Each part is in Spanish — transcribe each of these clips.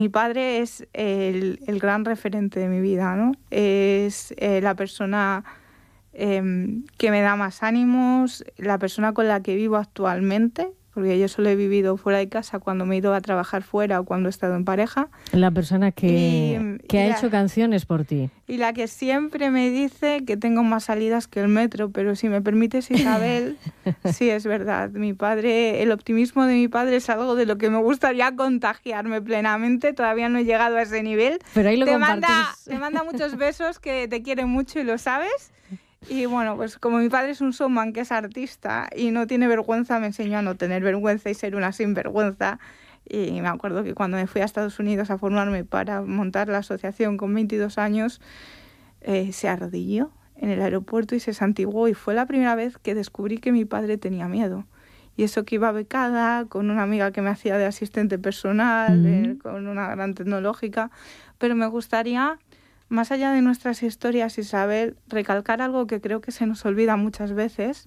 Mi padre es el gran referente de mi vida, ¿no? Es la persona que me da más ánimos, la persona con la que vivo actualmente, porque yo solo he vivido fuera de casa cuando me he ido a trabajar fuera o cuando he estado en pareja. La persona que ha hecho canciones por ti. Y la que siempre me dice que tengo más salidas que el metro, pero si me permites, Isabel, sí, es verdad. Mi padre, el optimismo de mi padre es algo de lo que me gustaría contagiarme plenamente. Todavía no he llegado a ese nivel. Pero ahí lo compartís. Te manda muchos besos, que te quiere mucho y lo sabes. Y bueno, pues como mi padre es un showman que es artista y no tiene vergüenza, me enseñó a no tener vergüenza y ser una sinvergüenza. Y me acuerdo que cuando me fui a Estados Unidos a formarme para montar la asociación con 22 años, se arrodilló en el aeropuerto y se santiguó. Y fue la primera vez que descubrí que mi padre tenía miedo. Y eso que iba becada, con una amiga que me hacía de asistente personal, con una gran tecnológica. Pero me gustaría, más allá de nuestras historias, Isabel, recalcar algo que creo que se nos olvida muchas veces.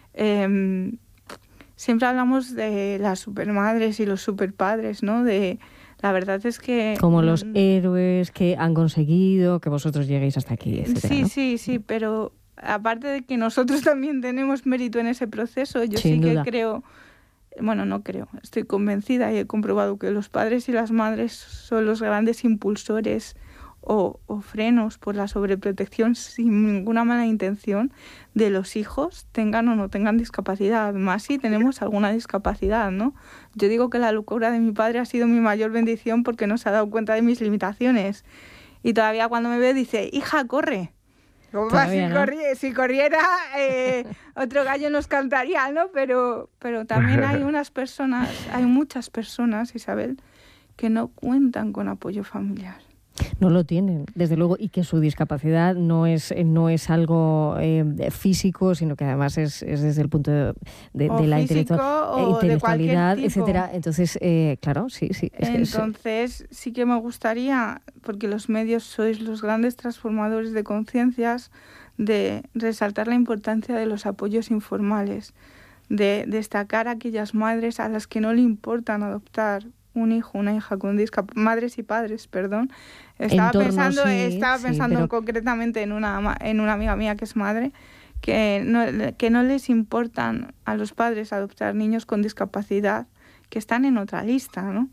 Siempre hablamos de las supermadres y los superpadres, ¿no? La verdad es que... Como los héroes que han conseguido que vosotros lleguéis hasta aquí, etcétera, ¿no? Sí, pero aparte de que nosotros también tenemos mérito en ese proceso, yo Sin sí duda. que creo... Bueno, no creo, estoy convencida y he comprobado que los padres y las madres son los grandes impulsores o frenos por la sobreprotección sin ninguna mala intención de los hijos, tengan o no tengan discapacidad. Más si tenemos alguna discapacidad, ¿no? Yo digo que la locura de mi padre ha sido mi mayor bendición porque no se ha dado cuenta de mis limitaciones. Y todavía cuando me ve dice, hija, corre. Si corriera, otro gallo nos cantaría, ¿no? Pero también hay muchas personas, Isabel, que no cuentan con apoyo familiar. No lo tienen, desde luego, y que su discapacidad no es algo físico, sino que además es desde el punto de la intelectualidad, etcétera. Entonces, claro, sí. Entonces, sí que me gustaría, porque los medios sois los grandes transformadores de conciencias, de resaltar la importancia de los apoyos informales, de destacar a aquellas madres a las que no le importan adoptar un hijo, una hija con discapacidad, madres y padres, perdón. Estaba pensando concretamente en una amiga mía que es madre, que no les importan a los padres adoptar niños con discapacidad que están en otra lista, ¿no?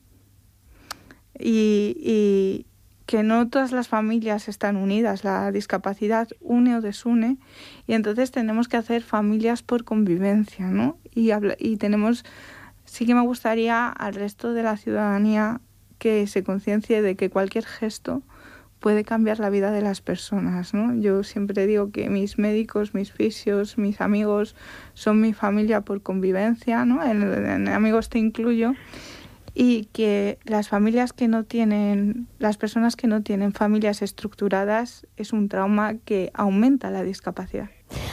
Y que no todas las familias están unidas, la discapacidad une o desune, y entonces tenemos que hacer familias por convivencia, ¿no? Y tenemos... Sí que me gustaría al resto de la ciudadanía que se conciencie de que cualquier gesto puede cambiar la vida de las personas, ¿no? Yo siempre digo que mis médicos, mis fisios, mis amigos son mi familia por convivencia, ¿no? En amigos te incluyo. Y que las personas que no tienen familias estructuradas es un trauma que aumenta la discapacidad.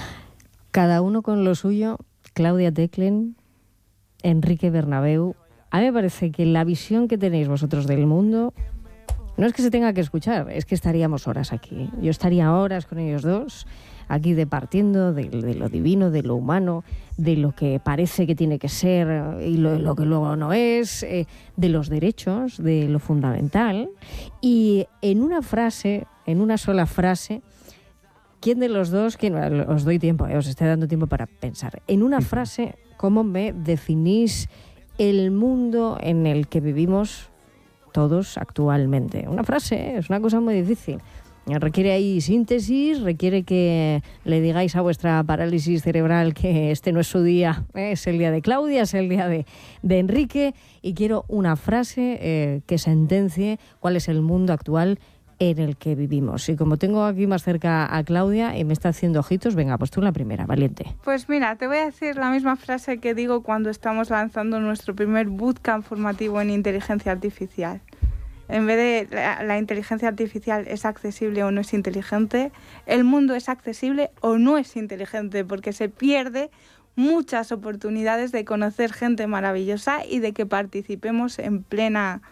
Cada uno con lo suyo. Claudia Teclen, Enrique Bernabeu, a mí me parece que la visión que tenéis vosotros del mundo no es que se tenga que escuchar, es que estaríamos horas aquí. Yo estaría horas con ellos dos, aquí departiendo de lo divino, de lo humano, de lo que parece que tiene que ser y lo que luego no es, de los derechos, de lo fundamental. Y en una sola frase, ¿quién de los dos, os doy tiempo, os estoy dando tiempo para pensar, en una frase, ¿cómo me definís el mundo en el que vivimos todos actualmente? Una frase, es una cosa muy difícil. Requiere ahí síntesis, requiere que le digáis a vuestra parálisis cerebral que este no es su día, es el día de Claudia, es el día de Enrique, y quiero una frase que sentencie cuál es el mundo actual en el que vivimos. Y como tengo aquí más cerca a Claudia y me está haciendo ojitos, venga, pues tú la primera, valiente. Pues mira, te voy a decir la misma frase que digo cuando estamos lanzando nuestro primer bootcamp formativo en inteligencia artificial. En vez de la inteligencia artificial es accesible o no es inteligente, el mundo es accesible o no es inteligente, porque se pierde muchas oportunidades de conocer gente maravillosa y de que participemos en plena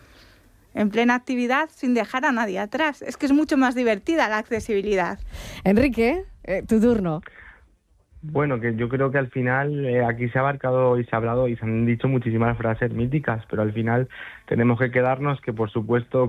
actividad sin dejar a nadie atrás. Es que es mucho más divertida la accesibilidad. Enrique, tu turno. Bueno, que yo creo que al final aquí se ha abarcado y se ha hablado y se han dicho muchísimas frases míticas, pero al final tenemos que quedarnos que, por supuesto,